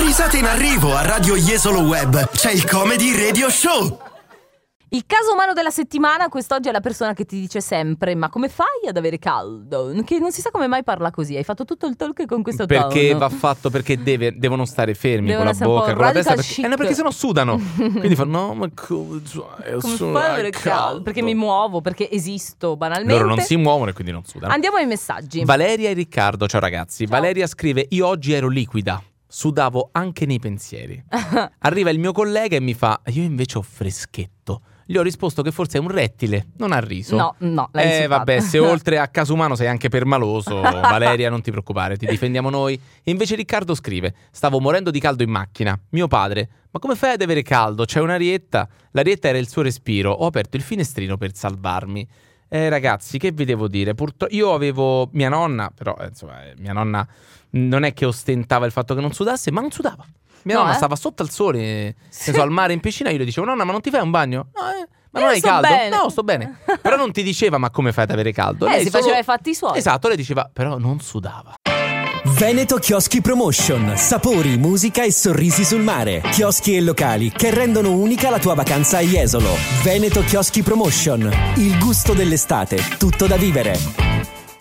Risate in arrivo a Radio Jesolo Web. C'è il Comedy Radio Show. Il caso umano della settimana quest'oggi è la persona che ti dice sempre: ma come fai ad avere caldo? Che non si sa come mai parla così. Hai fatto tutto il talk con questo tono. Perché va fatto, perché devono stare fermi con la bocca, con la testa, perché sennò sudano. Quindi fanno: no, ma come fai ad avere caldo? Perché mi muovo, perché esisto banalmente. Loro non si muovono e quindi non sudano. Andiamo ai messaggi. Valeria e Riccardo, ciao ragazzi. Ciao. Valeria scrive: io oggi ero liquida, sudavo anche nei pensieri. Arriva il mio collega e mi fa: io invece ho freschetto. Gli ho risposto che forse è un rettile, non ha riso. No, l'hai insultato. Vabbè, se oltre a caso umano sei anche permaloso, Valeria, non ti preoccupare, ti difendiamo noi. E invece Riccardo scrive: stavo morendo di caldo in macchina. Mio padre: ma come fai ad avere caldo? C'è un'arietta? L'arietta era il suo respiro. Ho aperto il finestrino per salvarmi. Ragazzi, che vi devo dire? Io avevo mia nonna, però insomma, mia nonna non è che ostentava il fatto che non sudasse, ma non sudava. Mia nonna stava sotto al sole, al mare, in piscina. Io le dicevo: nonna, ma non ti fai un bagno? No, ma non hai caldo? Bene. No, sto bene. Però non ti diceva: ma come fai ad avere caldo? Lei faceva i fatti suoi. Esatto, lei diceva: però non sudava. Veneto Chioschi Promotion. Sapori, musica e sorrisi sul mare. Chioschi e locali che rendono unica la tua vacanza a Jesolo. Veneto Chioschi Promotion. Il gusto dell'estate, tutto da vivere.